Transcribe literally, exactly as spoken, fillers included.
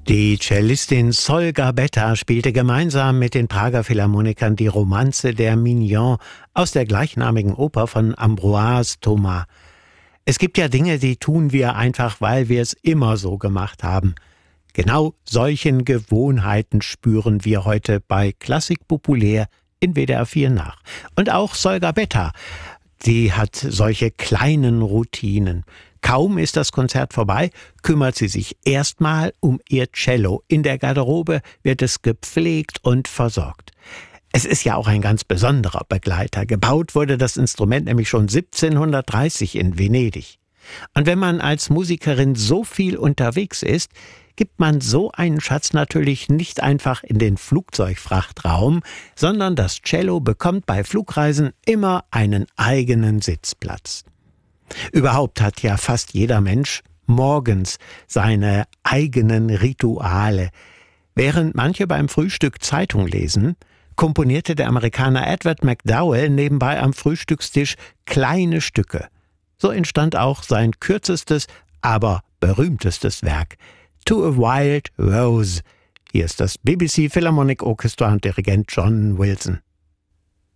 Die Cellistin Sol Garbetta spielte gemeinsam mit den Prager Philharmonikern die Romanze der Mignon aus der gleichnamigen Oper von Ambroise Thomas. Es gibt ja Dinge, die tun wir einfach, weil wir es immer so gemacht haben. Genau solchen Gewohnheiten spüren wir heute bei Klassik populär in W D R vier nach. Und auch Sol Garbetta, die hat solche kleinen Routinen. Kaum ist das Konzert vorbei, kümmert sie sich erstmal um ihr Cello. In der Garderobe wird es gepflegt und versorgt. Es ist ja auch ein ganz besonderer Begleiter. Gebaut wurde das Instrument nämlich schon siebzehnhundertdreißig in Venedig. Und wenn man als Musikerin so viel unterwegs ist, gibt man so einen Schatz natürlich nicht einfach in den Flugzeugfrachtraum, sondern das Cello bekommt bei Flugreisen immer einen eigenen Sitzplatz. Überhaupt hat ja fast jeder Mensch morgens seine eigenen Rituale. Während manche beim Frühstück Zeitung lesen, komponierte der Amerikaner Edward MacDowell nebenbei am Frühstückstisch kleine Stücke. So entstand auch sein kürzestes, aber berühmtestes Werk, To a Wild Rose. Hier ist das B B C Philharmonic Orchestra und Dirigent John Wilson.